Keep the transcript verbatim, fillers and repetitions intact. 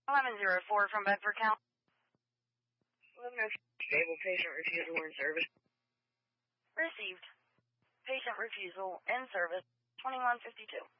eleven oh four from Bedford County. eleven oh stable patient refusal in service. Received. Patient refusal in service, twenty-one fifty-two.